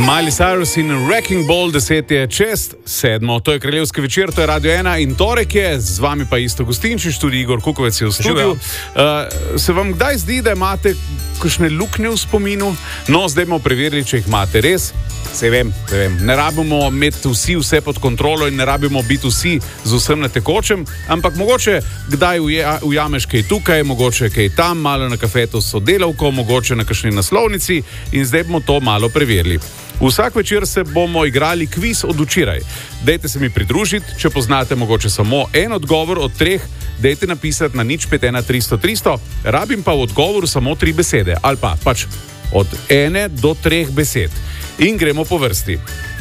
Miley Cyrus in Wrecking Ball, 10:07. To je Kraljevski večer, to je Radio 1 in torek je, z vami pa isto Gostinčič, tudi Igor Kukovec je v studiu. Se vam kdaj zdi, da imate kakšne luknje v spominu? No, zdaj bomo preverili, če jih imate res. Se vem, ne rabimo imeti vsi vse pod kontrolo in ne rabimo biti vsi z vsem na tekočem, ampak mogoče kdaj ujameš kaj tukaj, mogoče kaj tam, malo na kafetu s sodelavko, mogoče na kakšni naslovnici in zdaj bomo to malo preverili. Vsak večer se bomo igrali kviz od včeraj. Dajte se mi pridružiti, če poznate mogoče samo en odgovor od treh, dajte napisati na 051 300 300, rabim pa v odgovoru samo 3 besede, ali pa pač od 1 do 3 besed. In gremo po vrsti.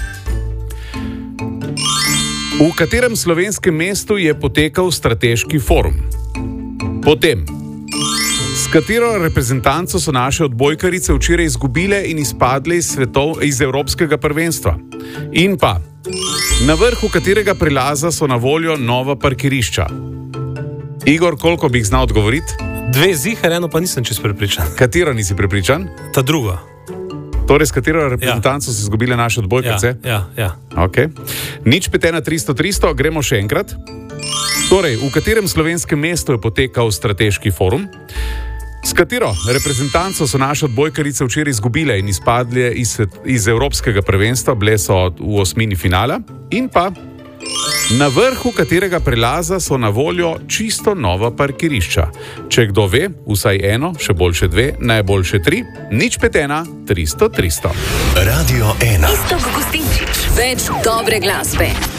V katerem slovenskem mestu je potekal strateški forum? Potem, s katero reprezentanco so naše odbojkarice včeraj izgubile in izpadle iz Evropskega prvenstva? In pa, na vrhu katerega prelaza so na voljo nova parkirišča? Igor, koliko bi jih znal odgovoriti? 2 ziher, eno pa nisem čisto prepričan. Katero nisi prepričan? Ta druga. Torej, s katero reprezentanco so izgubile naše odbojkarice? Ja. Ok. 051 300 300, gremo še enkrat. Torej, v katerem slovenskem mestu je potekal strateški forum? S katero reprezentanco so naše odbojkarice včeraj izgubile in izpadle iz Evropskega prvenstva, bile so v osmini finala? In pa, na vrhu katerega prelaza so na voljo čisto nova parkirišča? Če kdo ve, vsaj eno, še boljše 2, najboljše 3, 051 300 300. Radio 1. Isto Gostinčič, več dobre glasbe.